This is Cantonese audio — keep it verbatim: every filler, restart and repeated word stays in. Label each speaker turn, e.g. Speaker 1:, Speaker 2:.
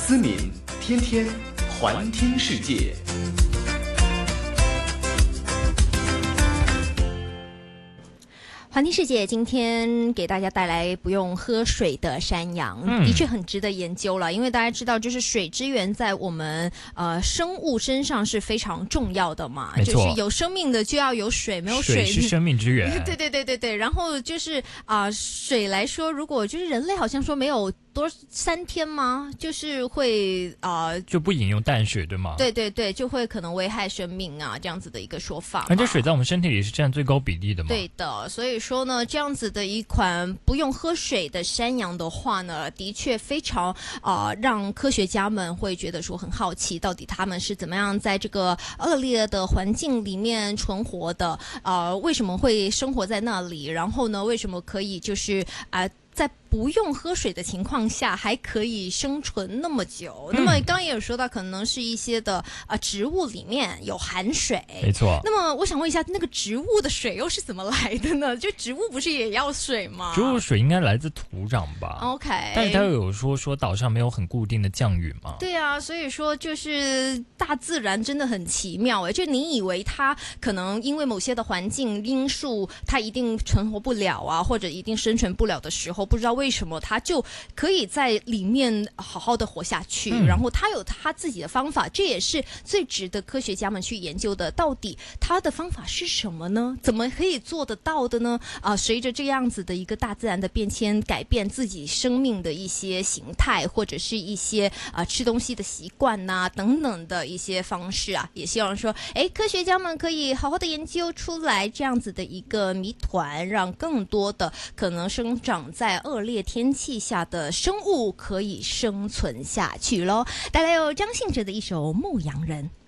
Speaker 1: 思敏天天环听世界。
Speaker 2: 环听世界今天给大家带来不用喝水的山羊，嗯、的确很值得研究了。因为大家知道，就是水资源在我们呃生物身上是非常重要的嘛，就是有生命的就要有水，没有水
Speaker 3: 水是生命之源。
Speaker 2: 对对对对对。然后就是啊、呃，水来说，如果就是人类好像说没有多三天吗？就是会啊、呃，
Speaker 3: 就不饮用淡水，对吗？
Speaker 2: 对对对，就会可能危害生命啊，这样子的一个说法。
Speaker 3: 而且水在我们身体里是占最高比例的嘛？
Speaker 2: 对的，所以说呢，这样子的一款不用喝水的山羊的话呢，的确非常啊、呃，让科学家们会觉得说很好奇，到底他们是怎么样在这个恶劣的环境里面存活的？呃，为什么会生活在那里？然后呢，为什么可以就是啊？呃在不用喝水的情况下还可以生存那么久，嗯、那么刚刚也有说到，可能是一些的啊、呃、植物里面有含水，
Speaker 3: 没错。
Speaker 2: 那么我想问一下，那个植物的水又是怎么来的呢？就植物不是也要水吗？
Speaker 3: 植物水应该来自土壤吧
Speaker 2: ？OK，
Speaker 3: 但是它有说说岛上没有很固定的降雨吗？
Speaker 2: 对啊，所以说就是大自然真的很奇妙诶，就你以为它可能因为某些的环境因素，它一定存活不了啊，或者一定生存不了的时候。不知道为什么它就可以在里面好好的活下去，嗯、然后它有它自己的方法，这也是最值得科学家们去研究的。到底它的方法是什么呢？怎么可以做得到的呢？啊、呃，随着这样子的一个大自然的变迁，改变自己生命的一些形态，或者是一些啊、呃、吃东西的习惯呐、啊、等等的一些方式啊，也希望说，哎，科学家们可以好好的研究出来这样子的一个谜团，让更多的可能生长在恶劣天气下的生物可以生存下去咯。带来有张信哲的一首《牧羊人》。